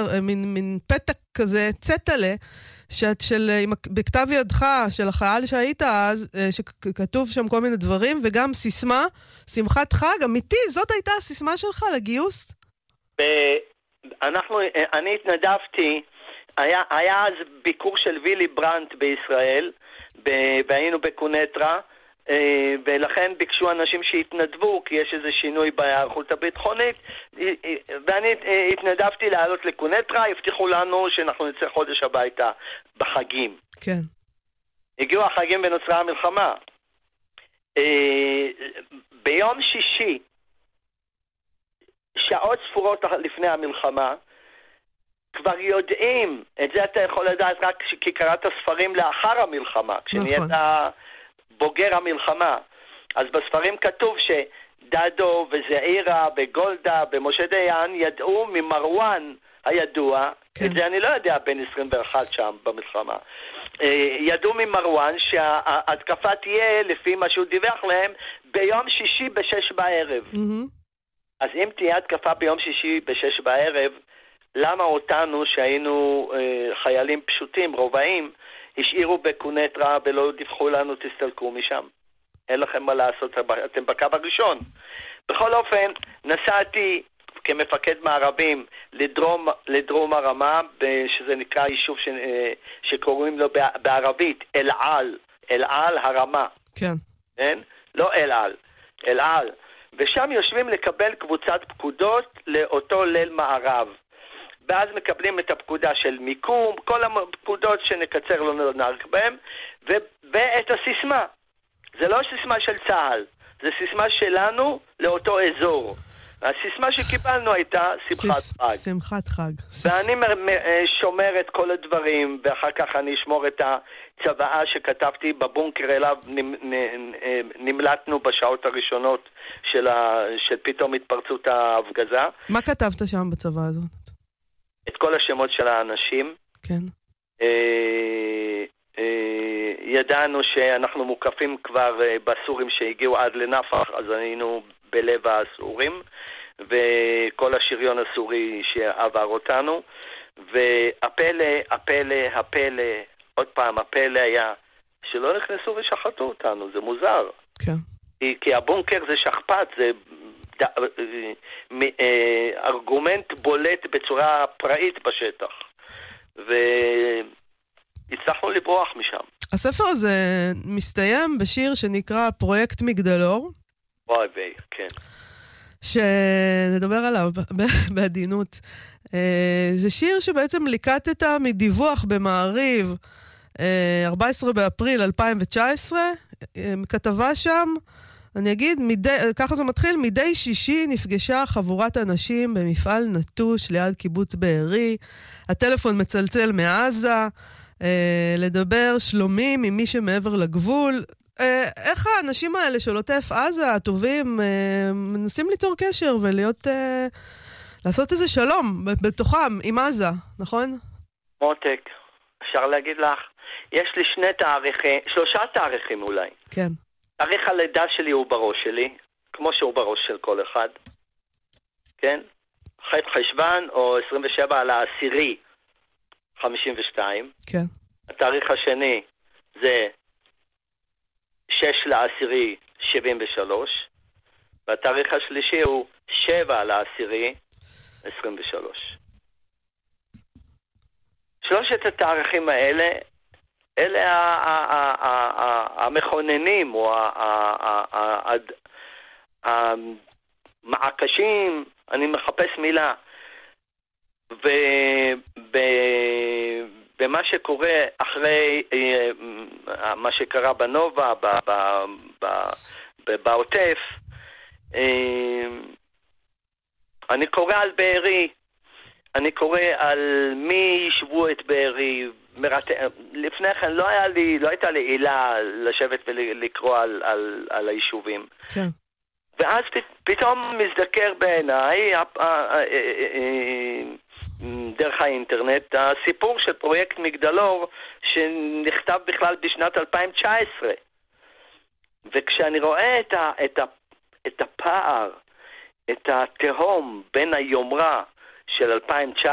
מין פתק כזה, צטלה, בכתב ידך של החייל שהיית אז, שכתוב שם כל מיני דברים, וגם סיסמה, שמחת חג, אמיתי, זאת הייתה הסיסמה שלך לגיוס? אני התנדבתי, היה אז ביקור של וילי ברנט בישראל, והיינו בקונטרה, ולכן ביקשו אנשים שהתנדבו, כי יש איזה שינוי בהיערכות הביטחונית, ואני התנדבתי לעלות לקונטרה, הבטיחו לנו שאנחנו נצא חודש הביתה בחגים. כן. הגיעו החגים ונוצרה המלחמה. ביום שישי, שעות ספורות לפני המלחמה, כבר יודעים, את זה אתה יכול לדעת רק כי קראת ספרים לאחר המלחמה, כשנהיית בוגר המלחמה. אז בספרים כתוב שדדו וזעירה וגולדה ומשה דיין ידעו ממרואן הידוע, את זה אני לא יודע בין 21 שם במלחמה, ידעו ממרואן שההתקפה תהיה לפי מה שהוא דיווח להם ביום שישי ב6 בערב. אז אם תהיה התקפה ביום שישי ב6 בערב, למה אותנו שהיינו חיילים פשוטים, רובעים, השאירו בקונטרה ולא דיווחו לנו תסתלקו משם? אין לכם מה לעשות, אתם בקו הראשון. בכל אופן, נסעתי כמפקד מערבים לדרום הרמה, שזה נקרא יישוב שקוראים לו בערבית אל-על הרמה. כן. כן? לא אל-על. ושם יושבים לקבל קבוצת פקודות לאותו ליל מערב. ואז מקבלים את הפקודה של מיקום, כל הפקודות שנקצר לא נערק בהם, ואת הסיסמה. זה לא סיסמה של צה"ל, זה סיסמה שלנו לאותו אזור. הסיסמה שקיבלנו הייתה שמחת חג. שמחת חג. ואני שומר את כל הדברים, ואחר כך אני אשמור את הצוואה שכתבתי בבונקר אליו, נמלטנו בשעות הראשונות של פתאום התפרצות ההפגזה. מה כתבת שם בצוואה הזאת? את כל השמות של האנשים. כן. ידענו שאנחנו מוקפים כבר בסורים שהגיעו עד לנפח, אז היינו בלב הסורים, וכל השריון הסורי שעבר אותנו, והפלא, עוד פעם, הפלא היה שלא נכנסו ושחטו אותנו, זה מוזר. כן. כי הבונקר זה שכפת, זה ארגומנט בולט בצורה פראית בשטח, והצלחנו לברוח משם. הספר הזה מסתיים בשיר שנקרא פרויקט מגדלור. כן. שנדבר עליו בעדינות. זה שיר שבעצם ליקטת מדיווח במעריב 14 באפריל 2019, כתבה שם, אני אגיד, ככה זה מתחיל, מדי שישי נפגשה חבורת אנשים במפעל נטוש ליד קיבוץ בארי, הטלפון מצלצל מעזה, לדבר שלומים עם מי שמעבר לגבול. איך האנשים האלה של עוטף עזה, הטובים, מנסים ליצור קשר ולהיות, לעשות איזה שלום בתוכם עם עזה, נכון? מותק, אפשר להגיד לך, יש לי 3 תאריכים אולי. כן. תאריך הלידה שלי הוא בראש שלי, כמו שהוא בראש של כל אחד. כן? ח' חשבן או 27 על העשירי 52. כן. התאריך השני זה 6 לעשירי 73. והתאריך השלישי הוא 7 לעשירי 23. שלושת התאריכים האלה, אלה המכוננים או המעקשים, אני מחפש מילה, ובמה שקורה אחרי מה שקרה בנובה, בעוטף, אני קורא על בארי, אני קורא על מי ישבו את בארי. לפני כן לא הייתה לי עילה לשבת ולקרוא על היישובים. כן. ואז פתאום מזדקר בעיניי דרך האינטרנט הסיפור של פרויקט מגדלור שנכתב בכלל בשנת 2019. וכשאני רואה את הפער, את התהום בין היומרה של 2019